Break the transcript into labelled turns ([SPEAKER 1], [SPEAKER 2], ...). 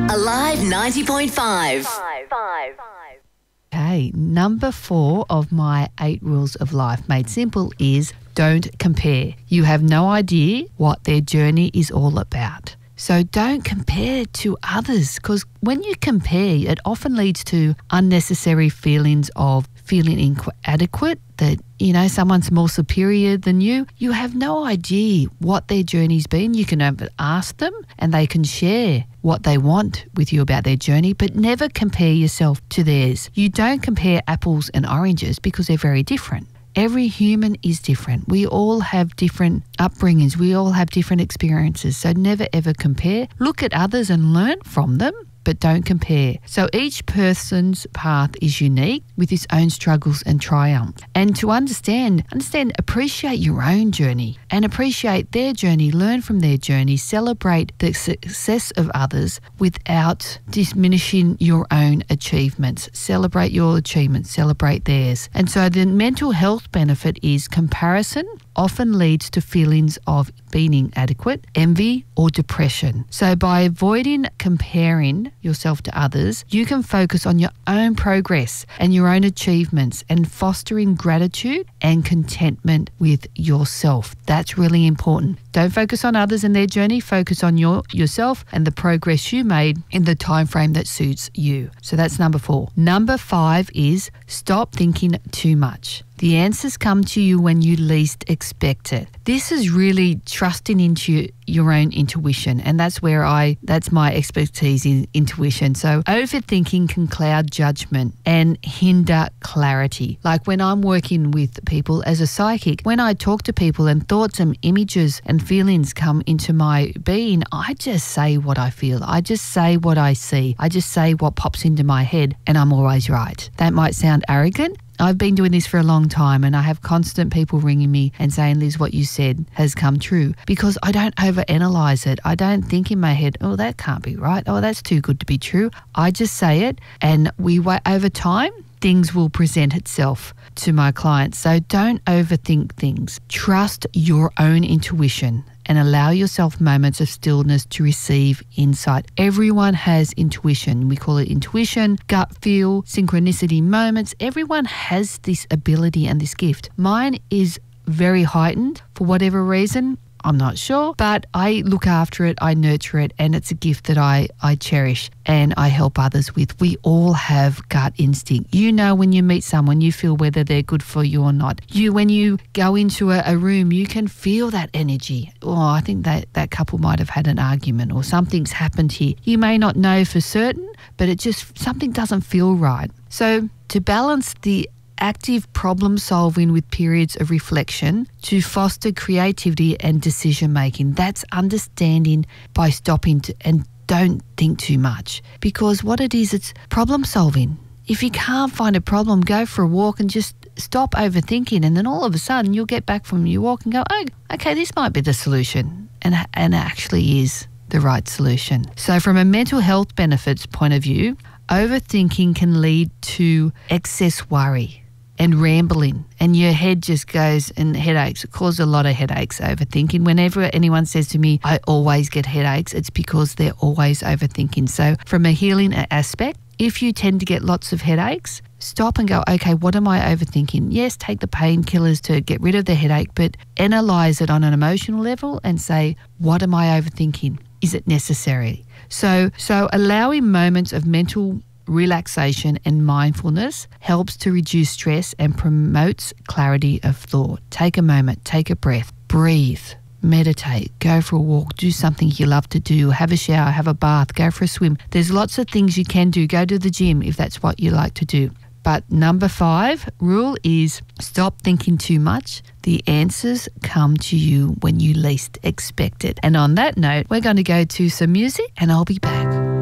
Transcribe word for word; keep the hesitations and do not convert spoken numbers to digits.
[SPEAKER 1] Alive ninety point five.
[SPEAKER 2] Okay, number four of my eight rules of life made simple is don't compare. You have no idea what their journey is all about. So don't compare to others, because when you compare, it often leads to unnecessary feelings of feeling inadequate, that, you know, someone's more superior than you. You have no idea what their journey's been. You can ask them and they can share what they want with you about their journey, but never compare yourself to theirs. You don't compare apples and oranges because they're very different. Every human is different. We all have different upbringings. We all have different experiences. So never ever compare. Look at others and learn from them, but don't compare. So each person's path is unique with its own struggles and triumphs. And to understand, understand, appreciate your own journey and appreciate their journey, learn from their journey, celebrate the success of others without diminishing your own achievements. Celebrate your achievements, celebrate theirs. And so the mental health benefit is comparison often leads to feelings of being inadequate, envy, or depression. So by avoiding comparing yourself to others, you can focus on your own progress and your own achievements and fostering gratitude and contentment with yourself. That's really important. Don't focus on others and their journey, focus on your yourself and the progress you made in the time frame that suits you. So that's number four. Number five is stop thinking too much. The answers come to you when you least expect it. This is really trusting into your own intuition, and that's where I, that's my expertise in intuition. So overthinking can cloud judgment and hinder clarity. Like when I'm working with people as a psychic, when I talk to people and thoughts and images and feelings come into my being, I just say what I feel. I just say what I see. I just say what pops into my head, and I'm always right. That might sound arrogant. I've been doing this for a long time, and I have constant people ringing me and saying, Liz, what you said has come true, because I don't overanalyze it. I don't think in my head, oh, that can't be right. Oh, that's too good to be true. I just say it, and we wait over time. Things will present itself to my clients. So don't overthink things. Trust your own intuition and allow yourself moments of stillness to receive insight. Everyone has intuition. We call it intuition, gut feel, synchronicity moments. Everyone has this ability and this gift. Mine is very heightened for whatever reason. I'm not sure, but I look after it, I nurture it, and it's a gift that I, I cherish and I help others with. We all have gut instinct. You know, when you meet someone, you feel whether they're good for you or not. You, when you go into a, a room, you can feel that energy. Oh, I think that that couple might have had an argument or something's happened here. You may not know for certain, but it just, something doesn't feel right. So to balance the active problem solving with periods of reflection to foster creativity and decision making. That's understanding by stopping to, and don't think too much, because what it is, it's problem solving. If you can't find a problem, go for a walk and just stop overthinking, and then all of a sudden you'll get back from your walk and go, oh, okay, this might be the solution, and and it actually is the right solution. So from a mental health benefits point of view, overthinking can lead to excess worry and rambling, and your head just goes, and headaches. It causes a lot of headaches, overthinking. Whenever anyone says to me, I always get headaches, it's because they're always overthinking. So from a healing aspect, if you tend to get lots of headaches, stop and go, okay, what am I overthinking? Yes, take the painkillers to get rid of the headache, but analyze it on an emotional level and say, what am I overthinking? Is it necessary? So, so allowing moments of mental relaxation and mindfulness helps to reduce stress and promotes clarity of thought. Take a moment, take a breath, breathe, meditate, go for a walk, do something you love to do, have a shower, have a bath, go for a swim. There's lots of things you can do. Go to the gym if that's what you like to do. But number five rule is stop thinking too much. The answers come to you when you least expect it. And on that note, we're going to go to some music and I'll be back.